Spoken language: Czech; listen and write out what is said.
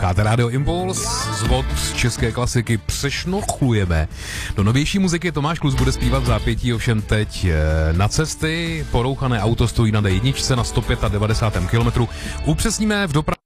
Posloucháte Radio Impuls, zvod z české klasiky přešnuchlujeme. Do novější muziky Tomáš Klus bude zpívat v zápětí, ovšem teď na cesty. Porouchané auto stojí na D1 na 195 kilometru. Upřesníme v dopravě